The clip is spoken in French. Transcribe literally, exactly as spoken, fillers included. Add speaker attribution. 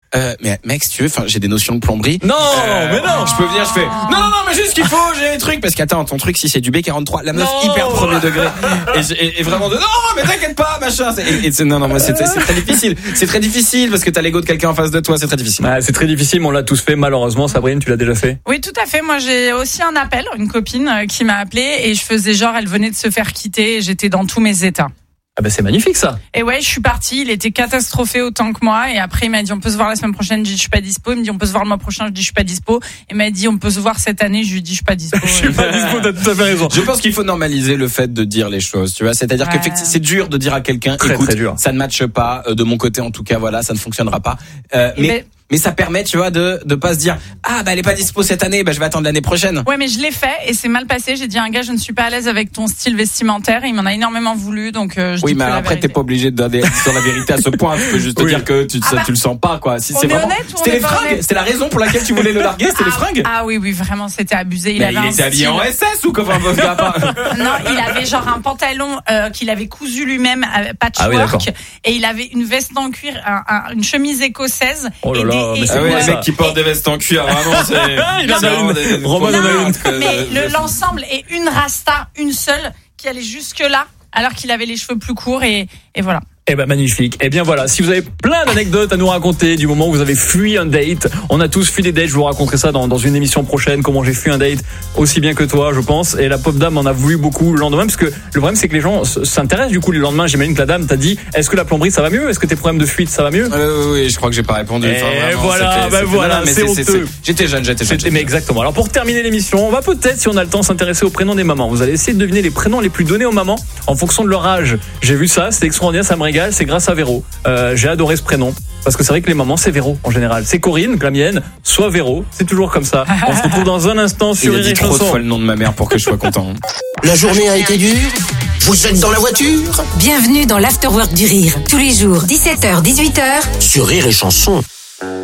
Speaker 1: Euh, mais mec, si tu veux, enfin, j'ai des notions de plomberie.
Speaker 2: Non,
Speaker 1: euh,
Speaker 2: mais non.
Speaker 1: Je peux venir, je fais. Non, non, non, mais juste qu'il faut, j'ai des trucs. Parce qu'attends, ton truc, si c'est du B quarante-trois, la meuf
Speaker 2: non.
Speaker 1: hyper premier degré. Et, et, et vraiment de non, mais t'inquiète pas, machin. Et, et c'est, non, non, moi, c'est, c'est très difficile. C'est très difficile parce que t'as l'ego de quelqu'un en face de toi, c'est très difficile.
Speaker 2: Ah, c'est très difficile, mais on l'a tous fait, malheureusement. Sabrine, tu l'as déjà fait?
Speaker 3: Oui, tout à fait. Moi, j'ai aussi un appel, une copine qui m'a appelée et je faisais genre, elle venait de se faire quitter et j'étais dans tous mes états.
Speaker 2: Ah ben c'est magnifique ça.
Speaker 3: Et ouais, je suis partie, il était catastrophé autant que moi et après il m'a dit on peut se voir la semaine prochaine, je dis je suis pas dispo, il me dit on peut se voir le mois prochain, je dis je suis pas dispo, et il m'a dit on peut se voir cette année, je lui dis je suis pas dispo.
Speaker 2: Je suis pas dispo, t'as tout à fait raison.
Speaker 1: Je pense qu'il faut normaliser le fait de dire les choses, tu vois, c'est-à-dire ouais. que c'est dur de dire à quelqu'un
Speaker 2: très,
Speaker 1: écoute,
Speaker 2: très dur.
Speaker 1: Ça ne matche pas de mon côté en tout cas, voilà, ça ne fonctionnera pas. Euh, mais ben, mais ça permet, tu vois, de de pas se dire ah bah elle est pas dispo cette année, bah je vais attendre l'année prochaine.
Speaker 3: Ouais, mais je l'ai fait et c'est mal passé. J'ai dit à un gars je ne suis pas à l'aise avec ton style vestimentaire. Il m'en a énormément voulu, donc euh, je
Speaker 1: oui,
Speaker 3: dis
Speaker 1: mais après t'es pas obligé de donner sur la vérité à ce point. Tu peux juste
Speaker 2: oui.
Speaker 1: te dire que tu ah bah, tu le sens pas quoi. Si
Speaker 3: on
Speaker 1: c'est
Speaker 3: est
Speaker 1: vraiment
Speaker 3: honnête,
Speaker 1: c'était les fringues, c'était la raison pour laquelle tu voulais le larguer, c'était
Speaker 3: ah,
Speaker 1: les fringues.
Speaker 3: Ah oui oui vraiment c'était abusé. Il
Speaker 1: mais
Speaker 3: avait
Speaker 1: il
Speaker 3: un
Speaker 1: était habillé
Speaker 3: style...
Speaker 1: en S S ou comment un gars pas.
Speaker 3: Non, il avait genre un pantalon euh, qu'il avait cousu lui-même, euh, patchwork, ah oui, et il avait une veste en cuir, un, un, une chemise écossaise.
Speaker 2: Oh là
Speaker 3: et
Speaker 2: là,
Speaker 3: des,
Speaker 2: mais
Speaker 3: et
Speaker 2: c'est
Speaker 1: ah oui,
Speaker 2: quoi,
Speaker 1: les mecs qui portent des vestes en cuir, vraiment, c'est.
Speaker 2: Il en a une. Roman en a une.
Speaker 3: Mais le, l'ensemble est une rasta, une seule, qui allait jusque là, alors qu'il avait les cheveux plus courts et, et voilà.
Speaker 2: Eh ben magnifique. Eh bien voilà, si vous avez plein d'anecdotes à nous raconter du moment où vous avez fui un date, on a tous fui des dates, je vous raconterai ça dans, dans une émission prochaine, comment j'ai fui un date aussi bien que toi, je pense. Et la pop dame en a voulu beaucoup le lendemain, parce que le problème c'est que les gens s'intéressent du coup le lendemain. J'imagine que la dame t'a dit, est-ce que la plomberie ça va mieux? Est-ce que tes problèmes de fuite ça va mieux?
Speaker 1: euh, Oui, je crois que j'ai pas répondu.
Speaker 2: Et enfin, vraiment, voilà, c'était, ben c'était, voilà, non, non, c'est
Speaker 1: c'est,
Speaker 2: honteux.
Speaker 1: C'est, j'étais jeune, j'étais jeune.
Speaker 2: C'était, mais exactement. Alors pour terminer l'émission, on va peut-être, si on a le temps, s'intéresser aux prénoms des mamans. Vous allez essayer de deviner les prénoms les plus donnés aux mamans en fonction de leur âge. J'ai vu ça, c'est extraordinaire, ça me régale, c'est grâce à Véro. Euh, j'ai adoré ce prénom parce que c'est vrai que les mamans c'est Véro en général. C'est Corinne, la mienne, soit Véro, c'est toujours comme ça. On se retrouve dans un instant sur
Speaker 1: Rire et Chanson. Il a dit trop de fois le nom de ma mère pour que je sois content.
Speaker 4: La journée a été dure. Vous êtes dans la voiture.
Speaker 5: Bienvenue dans l'Afterwork du Rire. Tous les jours, dix-sept heures dix-huit heures.
Speaker 4: Sur Rire et Chanson.